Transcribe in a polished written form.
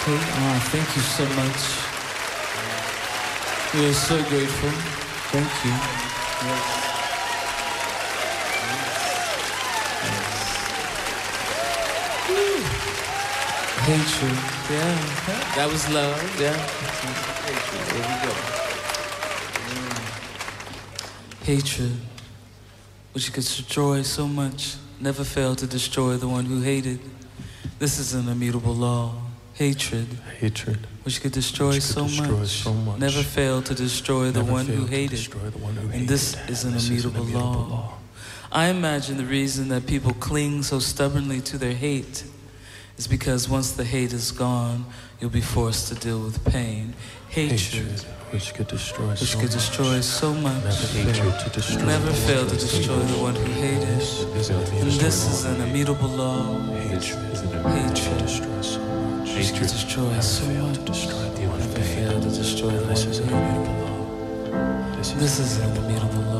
Okay. Thank you so much. We are so grateful. Thank you. Yes. Hatred. Yeah. That was love. Yeah. Hatred. There we go. Hatred, which could destroy so much, never failed to destroy the one who hated. This is an immutable law. Hatred, which could destroy so much, never failed to destroy the one who hated. And this is an immutable law. I imagine the reason that people cling so stubbornly to their hate is because once the hate is gone, you'll be forced to deal with pain. Hatred, which could destroy so much, never failed to destroy the one who hated. And this is an immutable law. Hatred, which could destroy so much, never failed to destroy the one who hated. This is an immutable law.